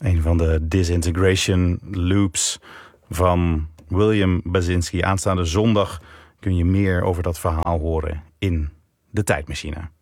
Een van de disintegration loops van William Basinski. Aanstaande zondag kun je meer over dat verhaal horen in De Tijdmachine.